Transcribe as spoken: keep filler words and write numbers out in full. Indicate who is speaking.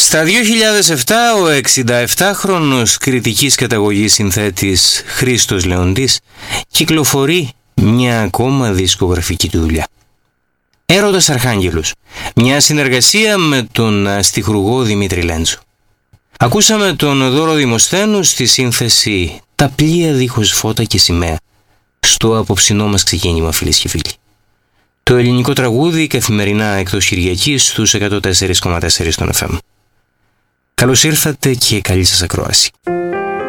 Speaker 1: Στα δύο χιλιάδες επτά ο εξηνταεπτάχρονος κριτικής καταγωγής συνθέτης Χρήστος Λεοντής κυκλοφορεί μια ακόμα δισκογραφική του δουλειά. Έρωτας Αρχάγγελους, μια συνεργασία με τον στιχουργό Δημήτρη Λέντσο. Ακούσαμε τον Δώρο Δημοσθένου στη σύνθεση «Τα πλοία δίχως φώτα και σημαία» στο απόψινό μας ξεκίνημα, φίλες και φίλοι. Το ελληνικό τραγούδι καθημερινά εκτός Κυριακής στους εκατόν τέσσερα κόμμα τέσσερα στον εφ εμ. Καλώς ήρθατε και καλή σας ακρόαση.